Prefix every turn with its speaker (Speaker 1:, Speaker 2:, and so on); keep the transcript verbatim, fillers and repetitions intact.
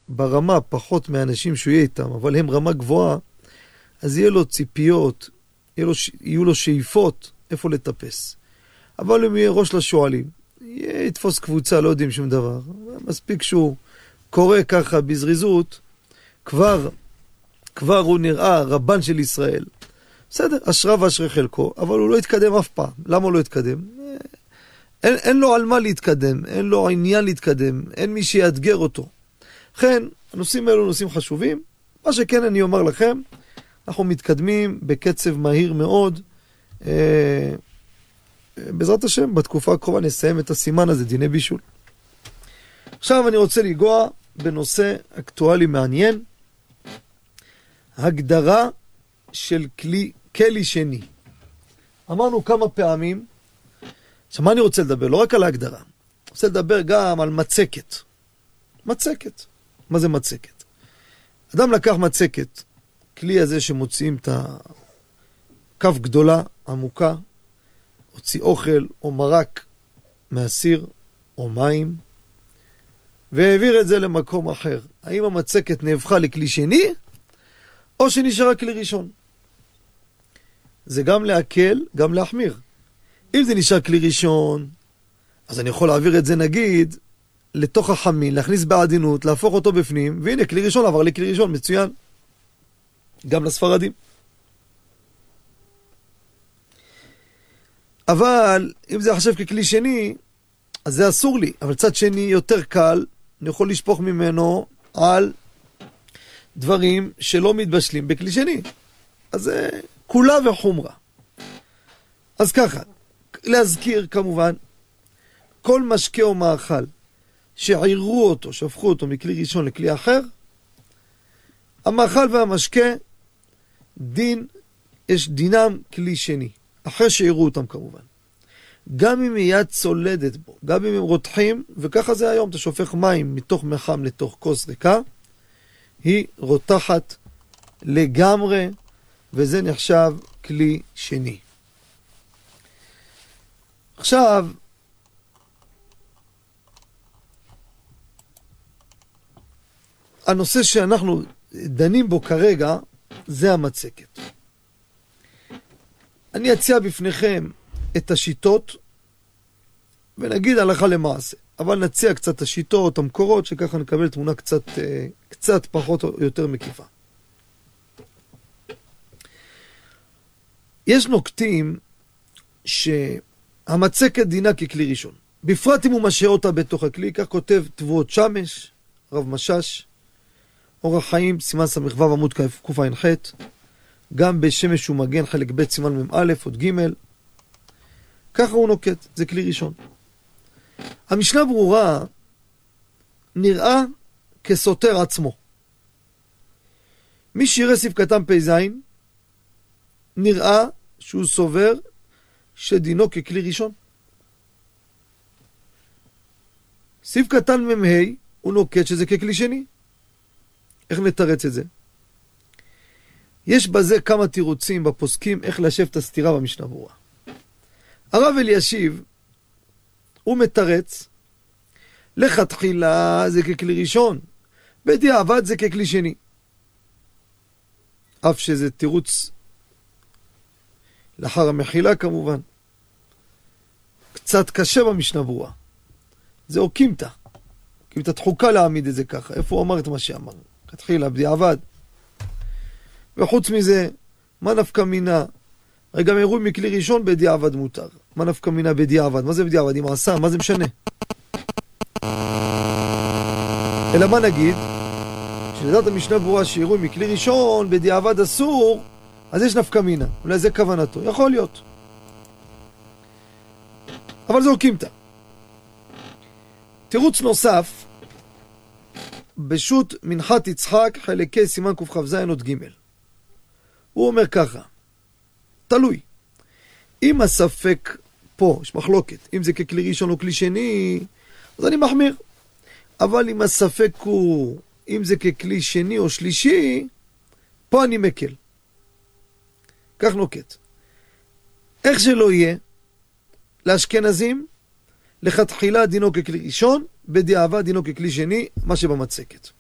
Speaker 1: ברמה פחות מהאנשים שהוא יהיה איתם, אבל הם רמה גבוהה, אז יהיה לו ציפיות, יהיה לו, יהיו לו שאיפות איפה לטפס. אבל אם יהיה ראש לשואלים, יתפוס קבוצה, לא יודעים שום דבר. מספיק שהוא קורא ככה בזריזות, כבר, כבר הוא נראה רבן של ישראל. בסדר, אשרה ואשרי חלקו, אבל הוא לא יתקדם אף פעם. למה הוא לא יתקדם? אין, אין לו על מה להתקדם, אין לו עניין להתקדם, אין מי שיאתגר אותו. לכן, הנושאים האלו נושאים חשובים. מה שכן אני אומר לכם, אנחנו מתקדמים בקצב מהיר מאוד. אה, בעזרת השם, בתקופה הקרובה נסיים את הסימן הזה, דיני בישול. עכשיו אני רוצה לגוע בנושא אקטואלי מעניין, הגדרה של כלי, כלי שני. אמרנו כמה פעמים, עכשיו מה אני רוצה לדבר? לא רק על ההגדרה, אני רוצה לדבר גם על מצקת. מצקת. מה זה מצקת? אדם לקח מצקת, כלי הזה שמוציאים את הכף גדולה, עמוקה, הוציא אוכל או מרק מהסיר או מים, והעביר את זה למקום אחר. האם המצקת נהפכה לכלי שני, או שנשארה כלי ראשון? זה גם להקל, גם להחמיר. אם זה נשאר כלי ראשון, אז אני יכול להעביר את זה נגיד לתוך החמין, להכניס בעדינות, להפוך אותו בפנים, והנה כלי ראשון עבר לכלי ראשון, מצוין. גם לספרדים. אבל אם זה חשב ככלי שני, אז זה אסור לי. אבל צד שני יותר קל, אני יכול לשפוך ממנו על דברים שלא מתבשלים בכלי שני. אז זה כולה וחומרה. אז ככה, להזכיר כמובן, כל משקה או מאכל שעירו אותו, שפכו אותו מכלי ראשון לכלי אחר, המאכל והמשקה, דין, יש דינם כלי שני. אחרי שעירו אותם כמובן. גם אם יד צולדת בו, גם אם הם רותחים, וככה זה היום, אתה שופך מים מתוך מחם לתוך כוס ריקה, היא רותחת לגמרי, וזה נחשב כלי שני. עכשיו, הנושא שאנחנו דנים בו כרגע, זה המצקת. אני אציע בפניכם את השיטות, ונגיד הלכה למעשה. אבל נציע קצת את השיטות, המקורות, שככה נקבל תמונה קצת, קצת פחות או יותר מקיפה. יש נוקטים שהמצקת דינה ככלי ראשון. בפרט אם הוא משאיר אותה בתוך הכלי, כך כותב תבואות שמש, רב משש, אורח חיים, סימן סמ"ו עמוד קע"ח, גם בשמש ומגן חלק ב' סימן מ"א עוד ג', ככה הוא נוקט, זה כלי ראשון. המשנה ברורה נראה כסותר עצמו. מי שיראה סעיף קטן פ"ז נראה שהוא סובר שדינו ככלי ראשון. סעיף קטן מ"ה הוא נוקט שזה ככלי שני. איך נתרץ את זה? יש בזה כמה תירוצים בפוסקים איך להשב את הסתירה במשנה ברורה. הרב אלישיב הוא מתרץ, לכתחילה זה ככלי ראשון, בדיעבד זה ככלי שני. אף שזה תירוץ לאחר המחילה כמובן. קצת קשה במשנה ברורה. זה אוקימתא. אוקימתא תחוקה להעמיד את זה ככה. איפה הוא אמר את מה שאמר? כתחילה, בדיעבד. וחוץ מזה, מה נפקא מינה? הרי גם אירוע מכלי ראשון בדיעבד מותר. מה נפקא מינה בדיעבד? מה זה בדיעבד? עם עשה? מה זה משנה? אלא מה נגיד? שלדעת המשנה ברורה שאירוע מכלי ראשון בדיעבד אסור, אז יש נפקא מינה. אולי זה כוונתו. יכול להיות. אבל זה אוקימתא. תירוץ נוסף, בשו"ת מנחת יצחק חלקי סימן קכ"ז עוד ג' הוא אומר ככה, תלוי. אם הספק פה, יש מחלוקת, אם זה ככלי ראשון או כלי שני, אז אני מחמיר. אבל אם הספק הוא, אם זה ככלי שני או שלישי, פה אני מקל. כך נוקט. איך שלא יהיה, לאשכנזים, לכתחילה דינו ככלי ראשון, בדיעבד דינו ככלי שני, מה שבמצקת.